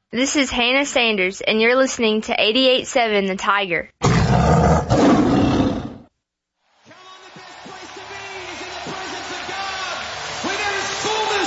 This is Hannah Sanders, and you're listening to 88.7 The Tiger.